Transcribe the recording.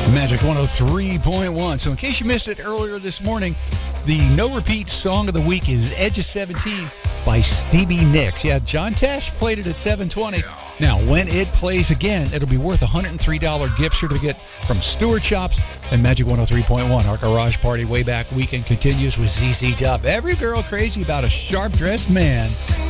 Magic 103.1. So in case you missed it earlier this morning, the no-repeat song of the week is Edge of 17 by Stevie Nicks. Yeah, John Tesh played it at 7:20. Now, when it plays again, it'll be worth a $103 gift certificate from Stewart Shops and Magic 103.1. Our Garage Party Way Back Weekend continues with ZZ Top. Every girl crazy about a sharp-dressed man.